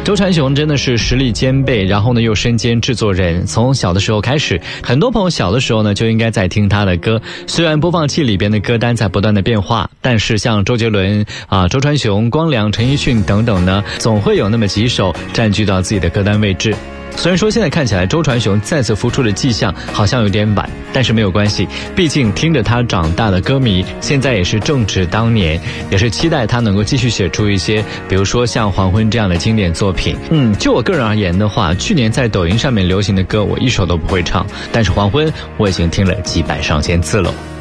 周传雄真的是实力兼备，然后呢又身兼制作人。从小的时候开始，很多朋友小的时候呢就应该在听他的歌。虽然播放器里边的歌单在不断的变化，但是像周杰伦周传雄、光良、陈奕迅等等呢，总会有那么几首占据到自己的歌单位置。虽然说现在看起来周传雄再次复出的迹象好像有点晚，但是没有关系，毕竟听着他长大的歌迷现在也是正值当年，也是期待他能够继续写出一些比如说像黄昏这样的经典作品。就我个人而言的话，去年在抖音上面流行的歌我一首都不会唱，但是黄昏我已经听了几百上千次了。